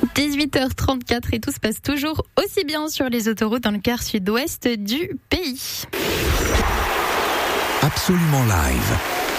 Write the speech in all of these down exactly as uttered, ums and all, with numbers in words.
dix-huit heures trente-quatre et tout se passe toujours aussi bien sur les autoroutes dans le quart sud-ouest du pays. Absolument live.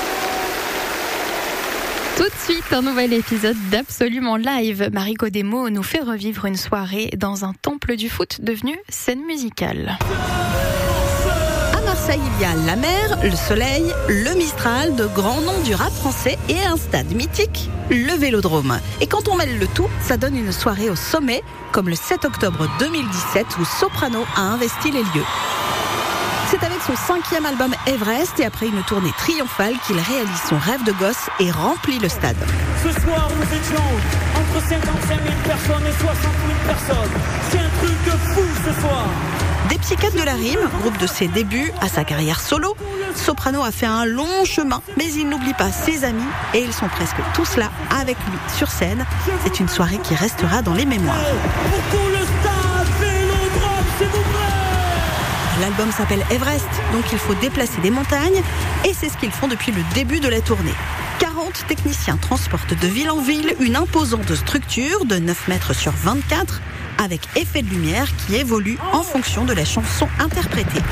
Tout de suite, un nouvel épisode d'Absolument Live. Mariko Demo nous fait revivre une soirée dans un temple du foot devenu scène musicale. À Marseille, il y a la mer, le soleil, le Mistral, de grands noms du rap français et un stade mythique, le Vélodrome. Et quand on mêle le tout, ça donne une soirée au sommet, comme le sept octobre deux mille dix-sept où Soprano a investi les lieux. C'est avec son cinquième album Everest et après une tournée triomphale qu'il réalise son rêve de gosse et remplit le stade. Ce soir, nous étions entre cinquante-cinq mille personnes et soixante mille personnes. C'est un truc de fou ce soir. Des Psychiatres de la Rime, groupe de ses débuts à sa carrière solo, Soprano a fait un long chemin, mais il n'oublie pas ses amis et ils sont presque tous là avec lui sur scène. C'est une soirée qui restera dans les mémoires. Pour tout le stade, Vélodrome, s'il vous plaît. L'album s'appelle Everest, donc il faut déplacer des montagnes et c'est ce qu'ils font depuis le début de la tournée. quarante techniciens transportent de ville en ville une imposante structure de neuf mètres sur vingt-quatre avec effet de lumière qui évolue en fonction de la chanson interprétée.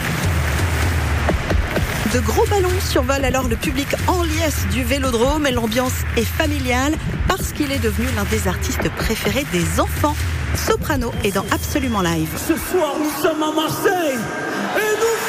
De gros ballons survolent alors le public en liesse du Vélodrome et l'ambiance est familiale parce qu'il est devenu l'un des artistes préférés des enfants. Soprano est dans Absolument Live. Ce soir, nous sommes à Marseille et nous